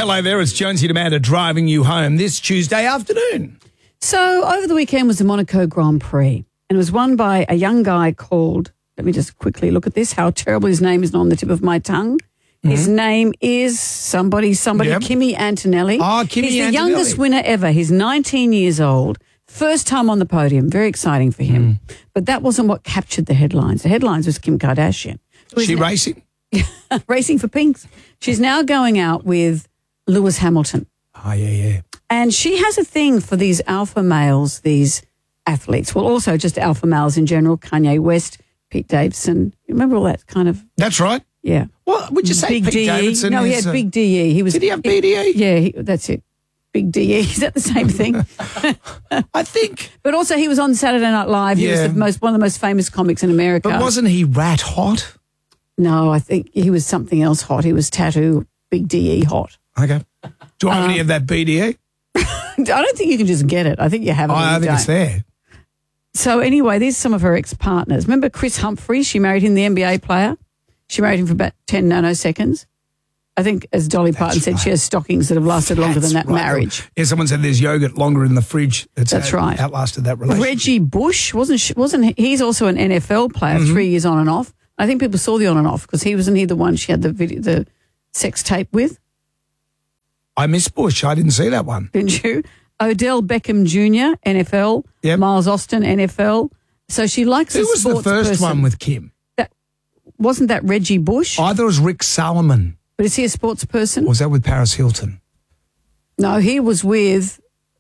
hello there. It's Jonesy and Amanda driving you home this Tuesday afternoon. So over the weekend was the Monaco Grand Prix, and it was won by a young guy called, let me just quickly look at this, how terrible his name is not on the tip of my tongue. His name is somebody, Kimi Antonelli. Oh, Kimi He's the Antonelli. youngest winner ever. He's 19 years old. First time on the podium. Very exciting for him. But that wasn't what captured the headlines. The headlines was Kim Kardashian. She racing? Racing for pinks. She's now going out with Lewis Hamilton. Oh, yeah. And she has a thing for these alpha males, these athletes. Well, also just alpha males in general. Kanye West, Pete Davidson. You remember all that kind of... That's right. Yeah. What would you say Big Pete DE? Davidson No, he is, had Big DE. Did he have BDE? Yeah, that's it. Big DE. Is that the same thing? I think. But also he was on Saturday Night Live. He was one of the most famous comics in America. But wasn't he rat hot? No, I think he was something else hot. He was tattoo Big DE hot. Okay. Do I have any of that BDE? I don't think you can just get it. I think you have it. I think it's there. So anyway, these are some of her ex-partners. Remember Chris Humphries? She married him, the NBA player. She married him for about 10 nanoseconds. I think, as Dolly Parton said, she has stockings that have lasted longer than that marriage. Yeah, someone said there's yogurt longer in the fridge. That's right. Outlasted that relationship. Reggie Bush, he's also an NFL player, 3 years on and off. I think people saw the on and off because wasn't he the one she had the sex tape with? I miss Bush. I didn't see that one. Didn't you? Odell Beckham Jr., NFL. Yep. Miles Austin, NFL. So she likes a sports person. Who was the first one with Kim? Wasn't that Reggie Bush? I thought it was Rick Salomon. But is he a sports person? Or was that with Paris Hilton? No, he was with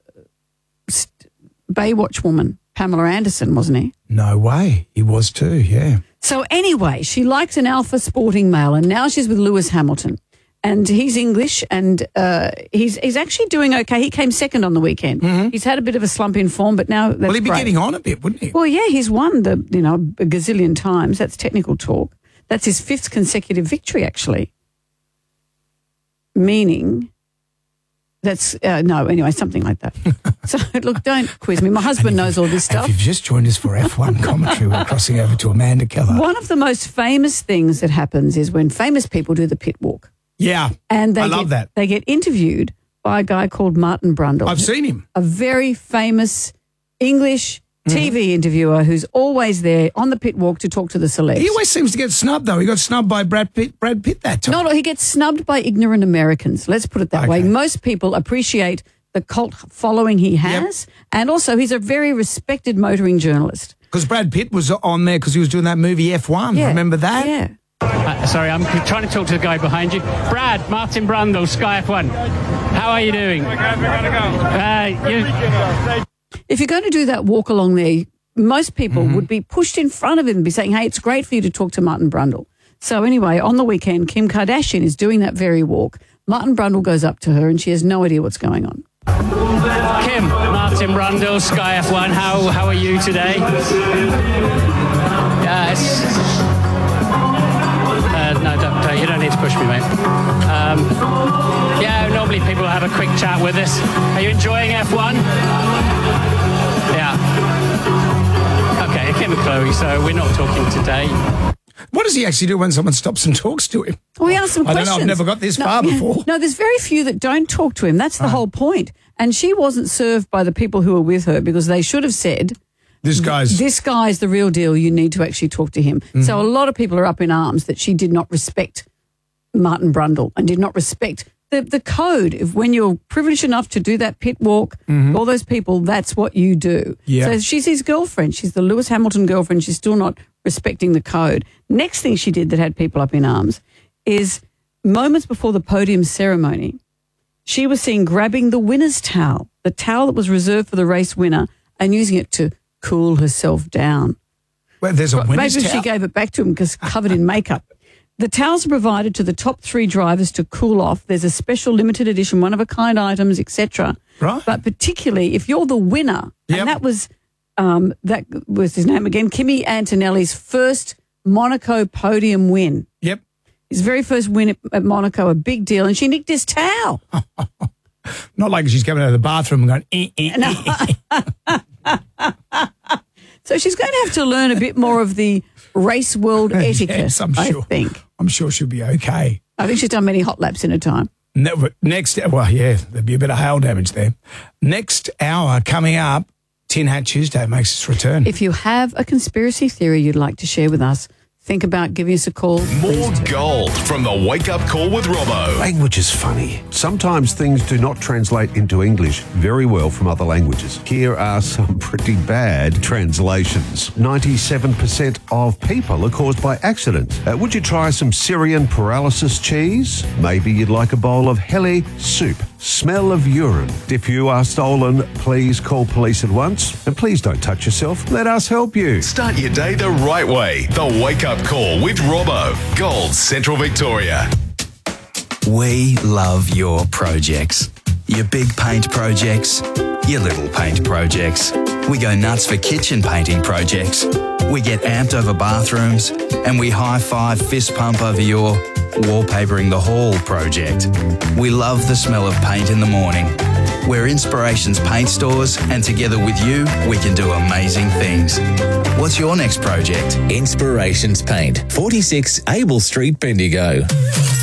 Baywatch woman, Pamela Anderson, wasn't he? No way. He was too, yeah. So anyway, she likes an alpha sporting male, and now she's with Lewis Hamilton. And he's English, and he's actually doing okay. He came second on the weekend. He's had a bit of a slump in form, but now that's he'd be great. getting on a bit, wouldn't he? Well, yeah, he's won a gazillion times. That's technical talk. That's his 5th consecutive victory, actually. Meaning, that's, anyway, something like that. So, look, don't quiz me. My husband knows all this stuff. If you've just joined us for F1 commentary, we're crossing over to Amanda Keller. One of the most famous things that happens is when famous people do the pit walk. Yeah, and I love that. They get interviewed by a guy called Martin Brundle. I've seen him. A very famous English TV interviewer who's always there on the pit walk to talk to the celebs. He always seems to get snubbed, though. He got snubbed by Brad Pitt that time. No, he gets snubbed by ignorant Americans. Let's put it that way. Most people appreciate the cult following he has, and also he's a very respected motoring journalist. Because Brad Pitt was on there because he was doing that movie F1. Yeah. Remember that? Yeah. Sorry, I'm trying to talk to the guy behind you. Brad, Martin Brundle, Sky F1. How are you doing? Okay, we gotta go. If you're going to do that walk along there, most people would be pushed in front of him and be saying, hey, it's great for you to talk to Martin Brundle. So anyway, on the weekend, Kim Kardashian is doing that very walk. Martin Brundle goes up to her and she has no idea what's going on. Kim, Martin Brundle, Sky F1, how are you today? No, you don't need to push me, mate. Normally people have a quick chat with us. Are you enjoying F1? Yeah. Okay, Kim and Chloe, so we're not talking today. What does he actually do when someone stops and talks to him? Well, we asked some questions. I don't know, I've never got this far before. No, there's very few that don't talk to him. That's the whole point. And she wasn't served by the people who were with her because they should have said, this guy's the real deal. You need to actually talk to him. So a lot of people are up in arms that she did not respect Martin Brundle and did not respect the code. If when you're privileged enough to do that pit walk, all those people, that's what you do. Yeah. So she's his girlfriend. She's the Lewis Hamilton girlfriend. She's still not respecting the code. Next thing she did that had people up in arms is moments before the podium ceremony, she was seen grabbing the winner's towel, the towel that was reserved for the race winner, and using it to cool herself down. Well, there's a winner's Maybe towel. she gave it back to him because covered in makeup. The towels are provided to the top 3 drivers to cool off. There's a special limited edition, one-of-a-kind items, etc. Right. But particularly if you're the winner, and that was his name again, Kimi Antonelli's first Monaco podium win. Yep. His very first win at Monaco, a big deal, and she nicked his towel. Not like she's coming out of the bathroom and going, So she's going to have to learn a bit more of the race world etiquette, Yes, I'm sure. I think. I'm sure she'll be okay. I think she's done many hot laps in her time. Next, well, yeah, there'd be a bit of hail damage there. Next hour coming up, Tin Hat Tuesday makes its return. If you have a conspiracy theory you'd like to share with us, think about giving us a call. More gold from the Wake Up Call with Robbo. Language is funny. Sometimes things do not translate into English very well from other languages. Here are some pretty bad translations. 97% of people are caused by accident. Would you try some Syrian paralysis cheese? Maybe you'd like a bowl of heli soup. Smell of urine. If you are stolen, please call police at once. And please don't touch yourself. Let us help you. Start your day the right way. The Wake Up Call with Robbo. Gold Central Victoria. We love your projects. Your big paint projects, your little paint projects. We go nuts for kitchen painting projects. We get amped over bathrooms, and we high-five fist pump over your wallpapering the hall project. We love the smell of paint in the morning. We're Inspirations Paint Stores, and together with you, we can do amazing things. What's your next project? Inspirations Paint, 46 Abel Street, Bendigo.